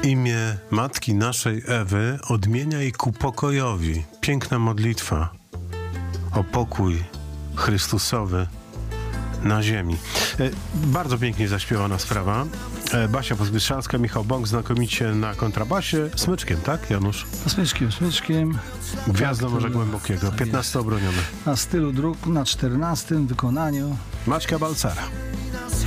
Imię Matki naszej Ewy odmieniaj ku pokojowi. Piękna modlitwa o pokój Chrystusowy na ziemi. Bardzo pięknie zaśpiewana sprawa. Basia Pozbyszanska, Michał Bąk znakomicie na kontrabasie. Smyczkiem, tak, Janusz? Smyczkiem. Gwiazdo Morza Głębokiego, 15 obronione. Na stylu dróg na 14 wykonaniu. Maćka Balcara.